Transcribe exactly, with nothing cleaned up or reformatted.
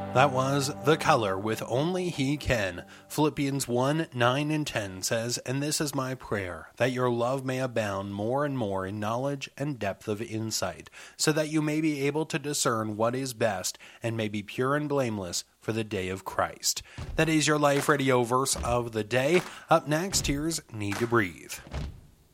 That was The Color with Only He Can. Philippians one, nine and ten says, "And this is my prayer, that your love may abound more and more in knowledge and depth of insight, so that you may be able to discern what is best, and may be pure and blameless for the day of Christ." That is your Life Radio verse of the day. Up next, here's Need to Breathe.